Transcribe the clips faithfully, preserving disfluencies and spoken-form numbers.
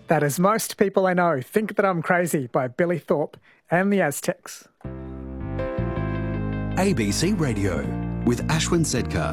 That is Most People I Know Think That I'm Crazy by Billy Thorpe and the Aztecs. A B C Radio with Ashwin Sedkar.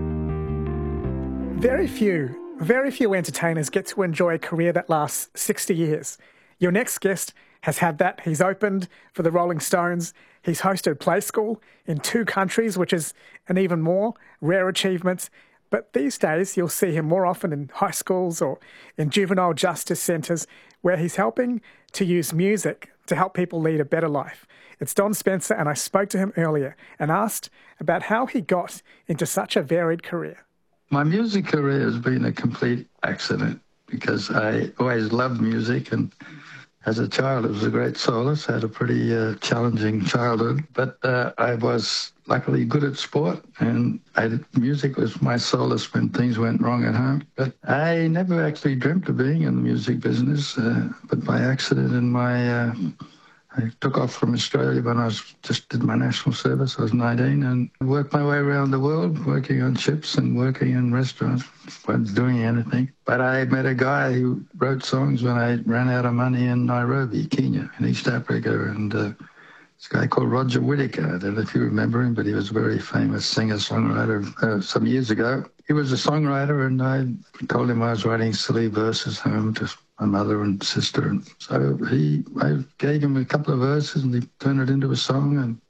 Very few, very few entertainers get to enjoy a career that lasts sixty years. Your next guest has had that. He's opened for the Rolling Stones. He's hosted Play School in two countries, which is an even more rare achievement. But these days, you'll see him more often in high schools or in juvenile justice centres, where he's helping to use music to help people lead a better life. It's Don Spencer, and I spoke to him earlier and asked about how he got into such a varied career. My music career has been a complete accident because I always loved music, and as a child, it was a great solace. I had a pretty uh, challenging childhood, but uh, I was luckily good at sport, and I, music was my solace when things went wrong at home. But I never actually dreamt of being in the music business, uh, but by accident in my... Uh, I took off from Australia when I was just did my national service. I was nineteen and worked my way around the world, working on ships and working in restaurants. Wasn't doing anything. But I met a guy who wrote songs when I ran out of money in Nairobi, Kenya, in East Africa. And uh, this guy called Roger Whittaker. I don't know if you remember him, but he was a very famous singer-songwriter uh, some years ago. He was a songwriter, and I told him I was writing silly verses home to my mother and sister. And so he, I gave him a couple of verses and he turned it into a song. And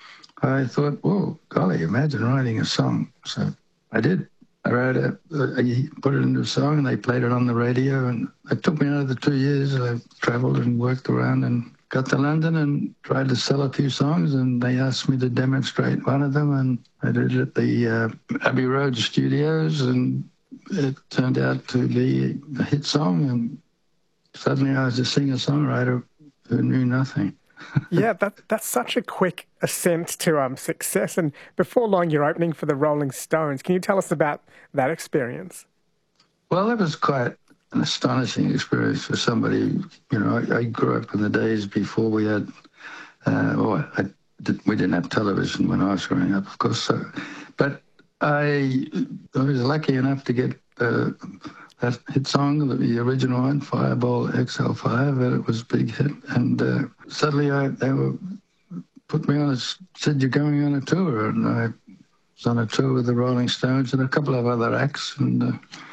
I thought, whoa, golly, imagine writing a song. So I did. I wrote it, I put it into a song and they played it on the radio. And it took me another two years. I travelled and worked around and got to London and tried to sell a few songs. And they asked me to demonstrate one of them. And I did it at the uh, Abbey Road Studios. And it turned out to be a hit song. And suddenly I was a singer-songwriter who knew nothing. Yeah, that, that's such a quick ascent to um, success. And before long, you're opening for the Rolling Stones. Can you tell us about that experience? Well, it was quite an astonishing experience for somebody. You know, I, I grew up in the days before we had, uh, well, I did, we didn't have television when I was growing up, of course. So, but I, I was lucky enough to get... Uh, that hit song, the original one, Fireball X L five, and it was a big hit. And uh, suddenly I, they were, put me on, a, said, you're going on a tour. And I was on a tour with the Rolling Stones and a couple of other acts. And uh,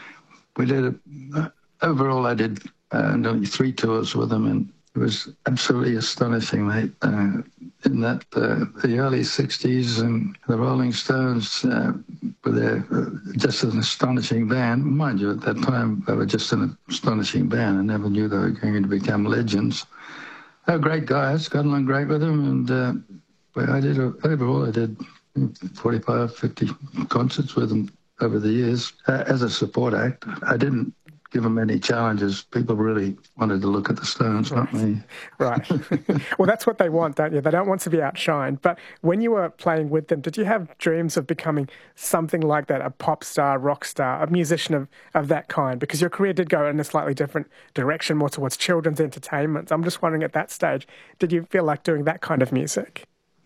we did, a, uh, overall I did uh, nearly three tours with them. And it was absolutely astonishing, mate. Uh, in that, uh, the early sixties, and the Rolling Stones uh, were there, uh, just an astonishing band. Mind you, at that time, they were just an astonishing band. I never knew they were going to become legends. They were great guys, got along great with them, and uh, but I did, a, overall, I did forty-five, fifty concerts with them over the years uh, as a support act. I didn't give them any challenges. People really wanted to look at the Stones, not me. Right. Well, that's what they want, don't you? They don't want to be outshined. But when you were playing with them, did you have dreams of becoming something like that, a pop star, rock star, a musician of, of that kind? Because your career did go in a slightly different direction, more towards children's entertainment. I'm just wondering, at that stage, did you feel like doing that kind of music?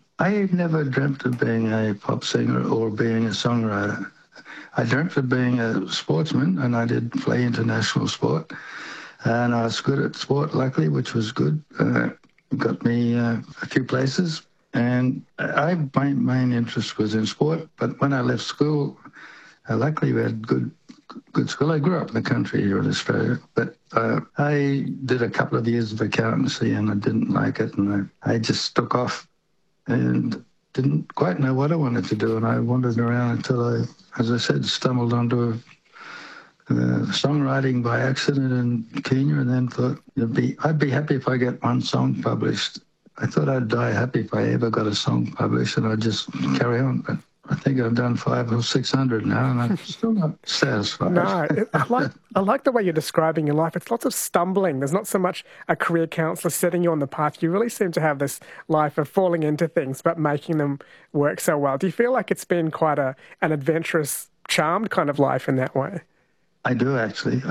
I never dreamt of being a pop singer or being a songwriter. I dreamt of being a sportsman, and I did play international sport. And I was good at sport, luckily, which was good. Uh, got me uh, a few places. And I, my main interest was in sport. But when I left school, uh, luckily we had good good school. I grew up in the country here in Australia. But uh, I did a couple of years of accountancy, and I didn't like it. And I, I just took off and didn't quite know what I wanted to do. And I wandered around until I, as I said, stumbled onto a, uh, songwriting by accident in Kenya, and then thought, it'd be, I'd be happy if I get one song published. I thought I'd die happy if I ever got a song published, and I'd just carry on. But I think I've done five or six hundred now, and I'm still not satisfied. No, it, I like I like the way you're describing your life. It's lots of stumbling. There's not so much a career counsellor setting you on the path. You really seem to have this life of falling into things, but making them work so well. Do you feel like it's been quite a an adventurous, charmed kind of life in that way? I do, actually.